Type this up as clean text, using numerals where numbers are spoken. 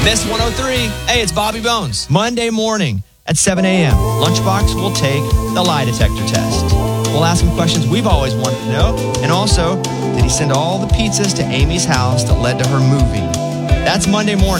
Miss 103. Hey, it's Bobby Bones. Monday morning at 7 a.m., Lunchbox will take the lie detector test. We'll ask him questions we've always wanted to know. And also, did he send all the pizzas to Amy's house that led to her moving? That's Monday morning.